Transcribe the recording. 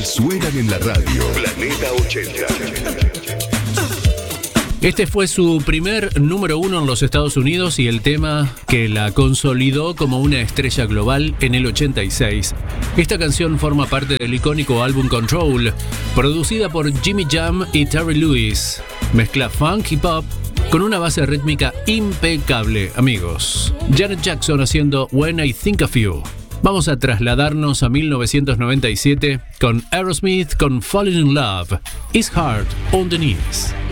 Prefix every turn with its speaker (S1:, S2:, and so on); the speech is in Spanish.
S1: que suenan en la radio. Planeta 80.
S2: Este fue su primer número 1 en los Estados Unidos y el tema que la consolidó como una estrella global en el 86. Esta canción forma parte del icónico álbum Control, producida por Jimmy Jam y Terry Lewis. Mezcla funk y pop con una base rítmica impecable, amigos. Janet Jackson haciendo When I Think of You. Vamos a trasladarnos a 1997 con Aerosmith con Falling in Love. It's Hard on the Knees.